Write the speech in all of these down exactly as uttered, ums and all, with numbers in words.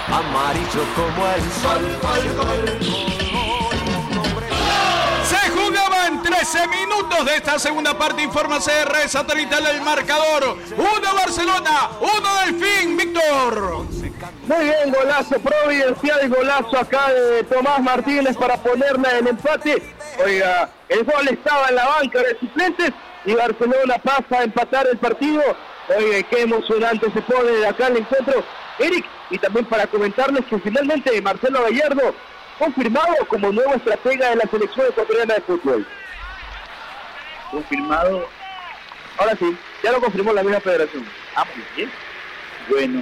amarillo como el sol. Gol, gol, Se jugaban trece minutos de esta segunda parte. Informa C R Satelital el marcador. Uno Barcelona, uno Delfín. Víctor. Muy bien, golazo providencial y golazo acá de Tomás Martínez para ponerle el empate. Oiga, el gol estaba en la banca de suplentes y Barcelona pasa a empatar el partido. Oiga, qué emocionante se pone de acá el encuentro, Eric. Y también para comentarles que finalmente Marcelo Gallardo confirmado como nuevo estratega de la selección ecuatoriana de fútbol. Confirmado. Ahora sí, ya lo confirmó la misma federación. Ah, muy bien. Bueno.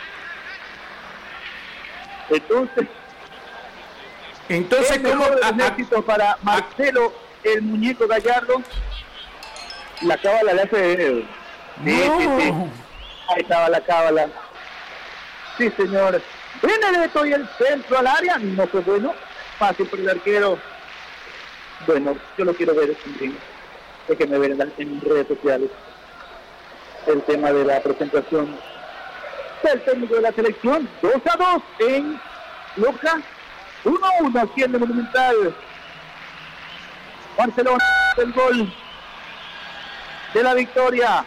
Entonces, Entonces, ¿cómo? Un éxito para Marcelo, el muñeco Gallardo. La cábala le hace. Sí, no. sí, sí. Ahí estaba la cábala. Sí, señor. Benedetto y el centro al área. No fue bueno. Fácil por el arquero. Bueno, yo lo quiero ver también. Déjenme ver en, en redes sociales el tema de la presentación del técnico de la selección. dos a dos en Loja. uno a uno aquí en el Monumental. Barcelona, el gol de la victoria.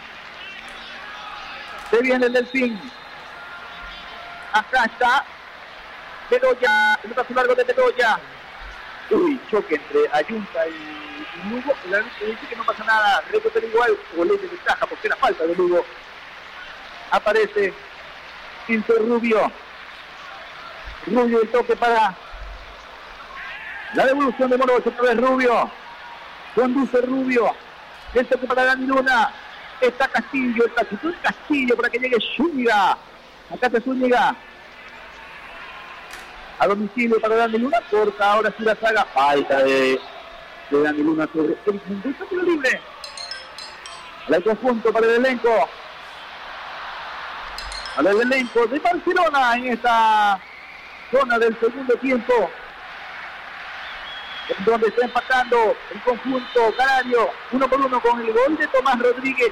Se viene el Delfín. Acá está Bedoya, el paso largo de Bedoya. Uy, choque entre Ayunta y, y Lugo. El árbitro dice que no pasa nada. Recupera igual, o le de ventaja porque era falta de Lugo. Aparece Quinto Rubio. Rubio el toque para la devolución de Morocho. Otra vez Rubio. Conduce Rubio. El toque para Dani Luna. Está Castillo. El tachitud Castillo para que llegue Zúñiga. Acá está Zúñiga. A domicilio para Dani Luna. Corta ahora sí la saga. Falta de, de Dani Luna sobre el punto tiro libre. El conjunto para el elenco. Para el elenco de Barcelona en esta zona del segundo tiempo, en donde está empatando el conjunto canario uno por uno con el gol de Tomás Rodríguez.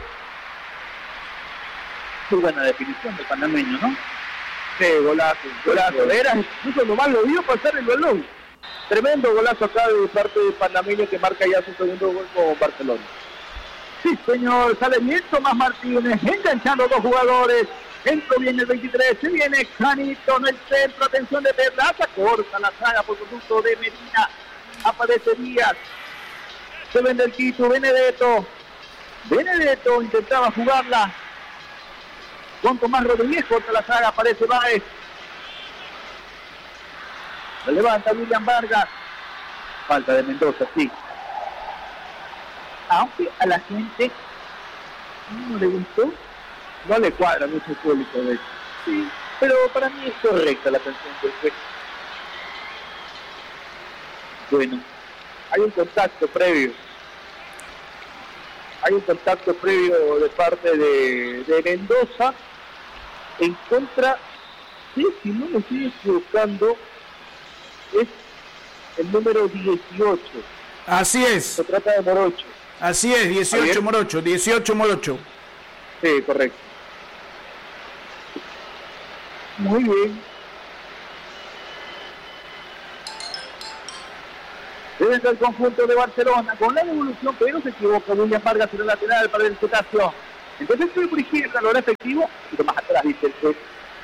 Muy buena definición del panameño, ¿no? Sí, golazo, golazo. Era incluso nomás lo vio pasar el balón. Tremendo golazo acá de parte del panameño que marca ya su segundo gol con Barcelona. Sí, señor, sale bien Tomás Martínez, enganchando dos jugadores. Dentro viene el veintitrés, se viene Canito en el centro, atención de Perlaza, corta la saga por conducto de Medina, aparece Díaz, se vende el Quito, Benedetto, Benedetto intentaba jugarla con Tomás Rodríguez, corta la saga, aparece Báez, se levanta William Vargas, falta de Mendoza, sí, aunque a la gente no le gustó. No le cuadra mucho el público de eso. Sí, pero para mí es correcta la canción del juez. Bueno, hay un contacto previo. Hay un contacto previo de parte de, de Mendoza en contra, sí, si no me estoy equivocando, es el número dieciocho. Así es. Se trata de Morocho. Así es, dieciocho Morocho, dieciocho Morocho. Sí, correcto. Muy bien. Dentro del conjunto de Barcelona, con la devolución, pero se equivoca William Vargas en el lateral para el Cetacio. Entonces estoy por izquierda, lo efectivo, y más atrás dice el juez.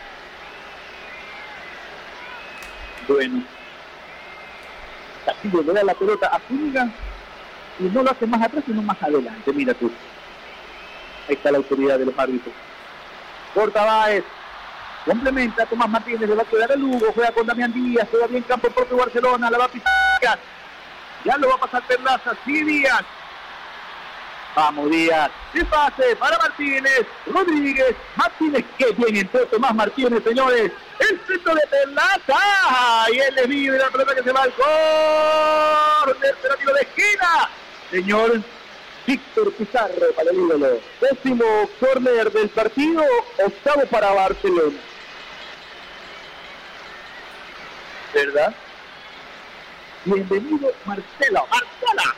Bueno. Castillo le da la pelota a Zúñiga y no lo hace más atrás, sino más adelante. Mira tú. Ahí está la autoridad de los árbitros. Corta Báez. Complementa Tomás Martínez, le va a quedar a Lugo, juega con Damián Díaz, juega bien campo propio Barcelona, la va a pisar. Ya lo va a pasar Perlaza, sí Díaz. Vamos Díaz, de pase para Martínez, Rodríguez, Martínez, que bien entró Tomás Martínez, señores. El centro de Perlaza, y el desvío de la pelota que se va al gol. Tercer tiro de esquina. Señor Víctor Pizarro para el ídolo. Décimo córner del partido, octavo para Barcelona. ¿Verdad? Bienvenido Marcelo, Marcela.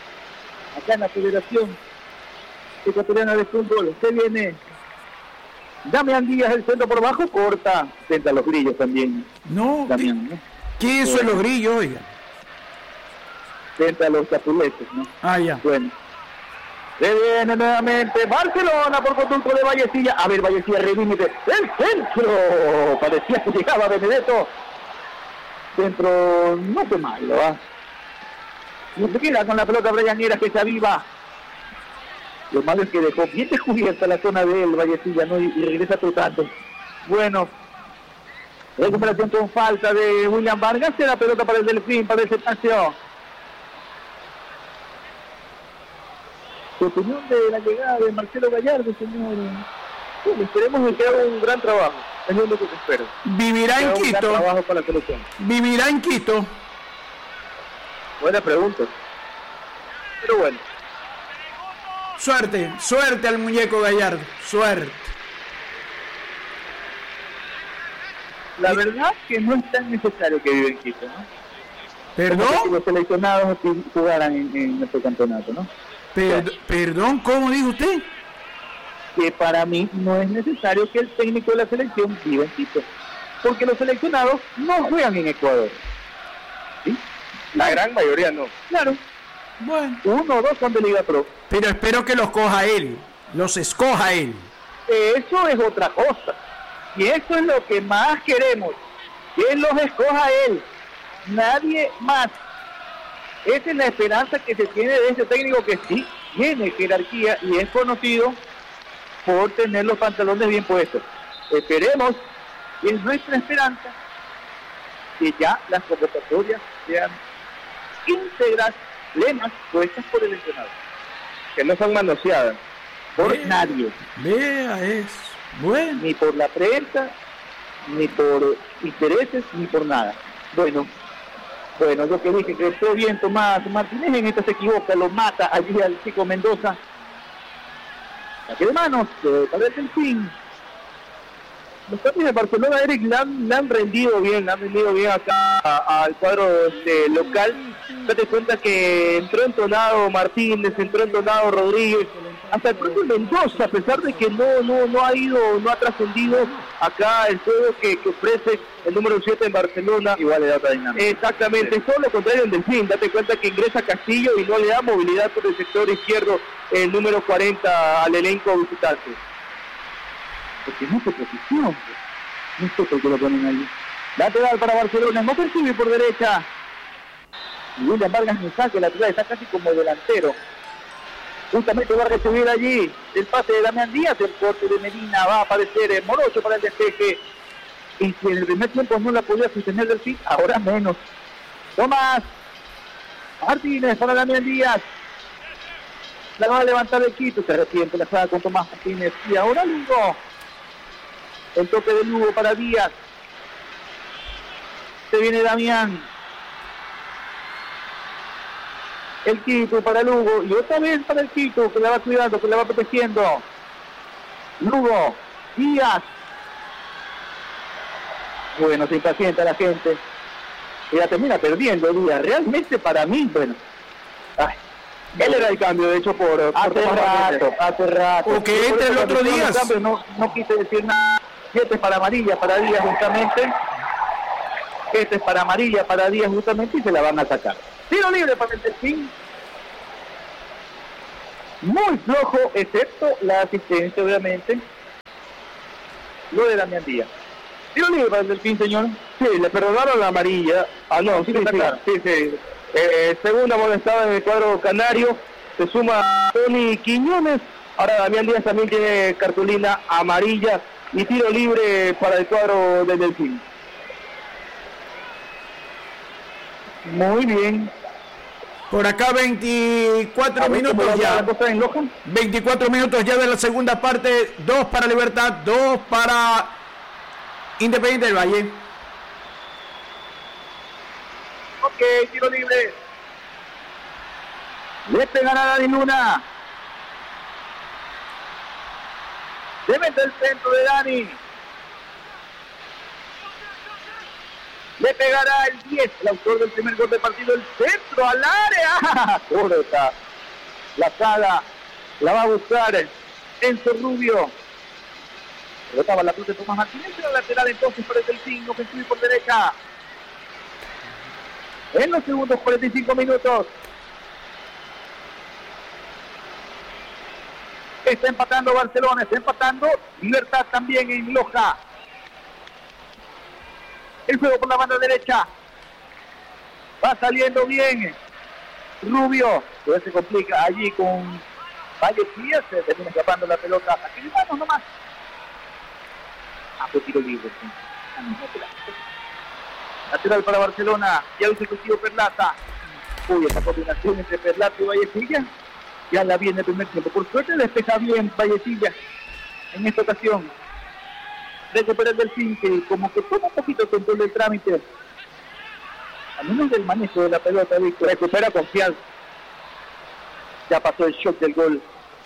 Acá en la Federación Ecuatoriana de Fútbol. Se viene Damián Díaz, el centro por abajo, corta, frente a los grillos también. No, Damián, ¿no? ¿qué es eso de los grillos, oiga? Frente a los capuletes, ¿no? Ah, ya. Bueno. Se viene nuevamente Barcelona por conducto de Vallecilla. A ver, Vallecilla, redímete. ¡El centro! Parecía que llegaba Benedetto. Centro no fue malo, ¿ah? No se queda con la pelota Brian Heras, que se aviva. Lo malo es que dejó bien descubierta la zona de él, Vallecilla, ¿no? Y, y regresa trotando. Bueno. Recuperación con falta de William Vargas. La pelota para el Delfín, para el espacio. ¿Su opinión de la llegada de Marcelo Gallardo, señor? Bueno, esperemos que haga un gran trabajo. Es lo que espero. ¿Vivirá en Quito? Un gran trabajo para la selección. ¿Vivirá en Quito? Buena pregunta. Pero bueno. Suerte, suerte al muñeco Gallardo. Suerte. La verdad que no es tan necesario que viva en Quito, ¿no? ¿Perdón? Como que los seleccionados jugaran en, en nuestro campeonato, ¿no? Per- perdón, ¿cómo dijo usted? Que para mí no es necesario que el técnico de la selección viva en Quito, porque los seleccionados no juegan en Ecuador, ¿sí? La gran mayoría no. Claro. Bueno. Uno o dos son de Liga Pro. Pero espero que los coja él, los escoja él. Eso es otra cosa. Y eso es lo que más queremos, que él los escoja él, nadie más. Esa es la esperanza que se tiene de este técnico, que sí tiene jerarquía y es conocido por tener los pantalones bien puestos. Esperemos, y es nuestra esperanza, que ya las convocatorias sean íntegras, lemas puestas por el entrenador, que no son manoseadas por Vea, nadie. Vea, es bueno. Ni por la prensa, ni por intereses, ni por nada. Bueno, bueno, yo que dije que estoy bien Tomás Martínez, en esta se equivoca, lo mata allí al chico Mendoza. Saque de manos, eh, para el fin. Los cambios de Barcelona, Eric, le han, le han rendido bien, le han rendido bien acá a, al cuadro este, local. Date cuenta que entró entonado Martínez, entró entonado Rodríguez, hasta el propio Mendoza, a pesar de que no no no ha ido, no ha trascendido acá el juego que, que ofrece el número siete en Barcelona. Igual le da otra dinámica. Exactamente, sí. Todo lo contrario en Delfín. Date cuenta que ingresa Castillo y no le da movilidad por el sector izquierdo el número cuarenta al elenco visitante. Porque no se posición, no sé por qué lo ponen ahí. Lateral para Barcelona, no percibe por derecha. Y William Vargas no saque, lateral está casi como delantero. Justamente va a recibir allí el pase de Damián Díaz, el corte de Medina, va a aparecer en Morocho para el despeje. Y si en el primer tiempo no la podía sostener del fin, ahora menos. Tomás Martínez para Damián Díaz. La va a levantar el Quito, se arrepiente la saga con Tomás Martínez. Y ahora Lugo. El toque de Lugo para Díaz. Se viene Damián. El Quito para Lugo. Y otra vez para el Quito, que la va cuidando, que la va protegiendo. Lugo. Díaz. Bueno, se impacienta la gente. Y la termina perdiendo Díaz. Realmente para mí, bueno. Ay. Él era el cambio, de hecho, por... Hace por rato, hace rato. O que entre el otro día. No, no quise decir nada. Este es para amarilla, para Díaz justamente. Este es para amarilla, para Díaz justamente, y se la van a sacar. Tiro libre para el Delfín. Muy flojo, excepto la asistencia, obviamente. Lo de Damián Díaz. Tiro libre para el Delfín, señor. Sí, le perdonaron la amarilla. Ah, no, sí, sí, sí, claro. sí, sí. Eh, segunda molestada en el cuadro canario. Se suma Tony Quiñones. Ahora Damián Díaz también tiene cartulina amarilla. Y tiro libre para el cuadro del Delfín. Muy bien. Por acá veinticuatro minutos ya. veinticuatro minutos ya de la segunda parte. Dos para Libertad, dos para Independiente del Valle. Ok, tiro libre. Le pegará a Dani Luna. Se mete el centro de Dani. Le pegará el diez, el autor del primer gol del partido, el centro al área. Corta. La sala la va a buscar Enzo Rubio. Rebotaba la pelota de Tomás Martínez, la lateral entonces para el Delfín, ofensivo por derecha. En los segundos cuarenta y cinco minutos. Está empatando Barcelona, está empatando Libertad también en Loja. El juego por la banda derecha. Va saliendo bien Rubio, pero se complica allí con Vallecillas, se termina escapando la pelota. Aquí vamos nomás. Ah, fue tiro libre. Sí. Lateral para Barcelona, ya el ejecutivo Perlata. Uy, esa combinación entre Perlata y Vallecillas ya la viene el primer tiempo. Por suerte despeja bien Vallecillas en esta ocasión. Recupera el Delfín, que como que toma un poquito el control del trámite. Al menos del manejo de la pelota, Víctor. Recupera confianza. Ya pasó el shock del gol.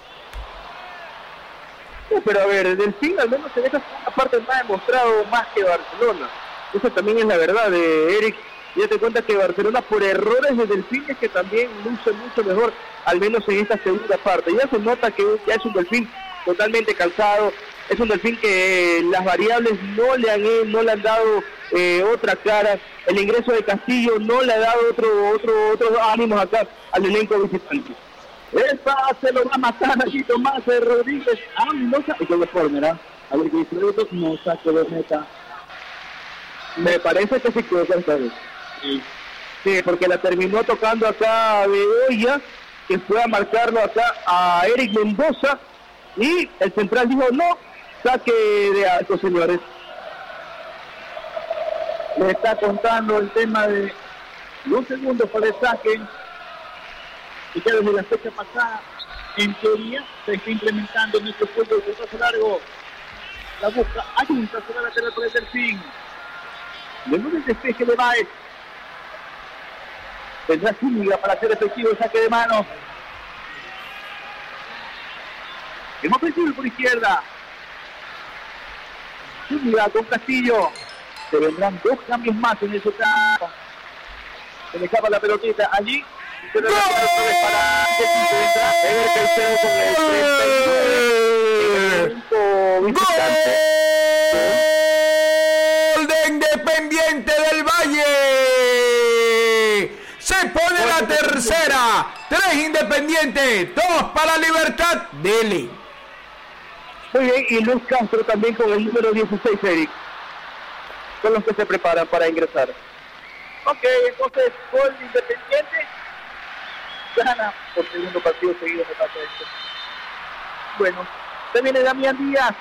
Sí, pero a ver, el Delfín al menos en esa parte más demostrado más que Barcelona. Eso también es la verdad de Eric. Ya te cuenta que Barcelona por errores de Delfín es que también luce mucho mejor, al menos en esta segunda parte. Ya se nota que ya es un Delfín totalmente calzado, es un Delfín que eh, las variables no le han, eh, no le han dado eh, otra cara, el ingreso de Castillo no le ha dado otro, otro, otros ánimos acá al elenco visitante. Esta se lo va a matar allí Tomás Rodríguez a Mendoza, y que de forma, ¿eh? A ver qué dice Rodríguez, no saque de meta. Me parece que se quedó con esta vez. Sí. Sí, porque la terminó tocando acá Bedoya, que fue a marcarlo acá a Eric Mendoza, y el central dijo no, saque de alto, señores. Le está contando el tema de los segundos para el saque, y ya desde la fecha pasada, en teoría, se está implementando en nuestro juego de paso largo. La busca, hay un paso lateral por el Delfín. Luego del despeje de Baez. Tendrá Zúñiga para hacer efectivo el saque de mano. En ofensivo por izquierda. Zúñiga con Castillo. Se vendrán dos cambios más en el campo. Se le escapa la pelotita allí. Se le para Ever Caicedo con el treinta y nueve. Visitante. Independiente del Valle. Se pone la tercera. Tres Independiente, dos para Libertad. Dele. Muy bien, y Luz Castro también con el número dieciséis, Eric. Son los que se preparan para ingresar. Ok, entonces gol Independiente. Gana por segundo partido seguido, me pasa esto. Bueno, se viene Damián Díaz.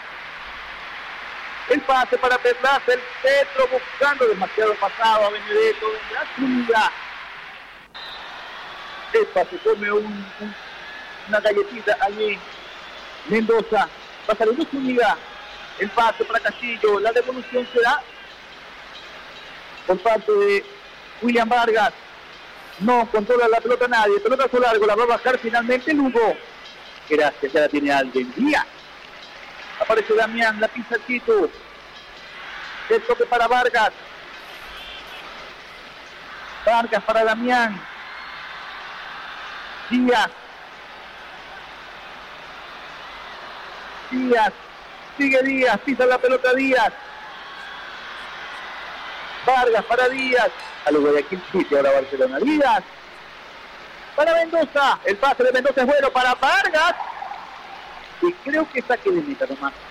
El pase para Perlaza, el centro buscando demasiado pasado a Benedetto, vendrá Zúñiga. El pase come un, un, una galletita allí. Mendoza, va saliendo Zúñiga. El pase para Castillo, la devolución será por parte de William Vargas. No controla la pelota nadie, pelota a largo, la va a bajar finalmente Lugo. Gracias, ya la tiene alguien. Díaz. Aparece Damián, la pisa el Tito. El toque para Vargas. Vargas para Damián. Díaz. Díaz. Sigue Díaz, pisa la pelota Díaz. Vargas para Díaz. A lo Guayaquil City, ahora Barcelona. Díaz. Para Mendoza. El pase de Mendoza es bueno para Vargas. Y creo que saque de meta nomás.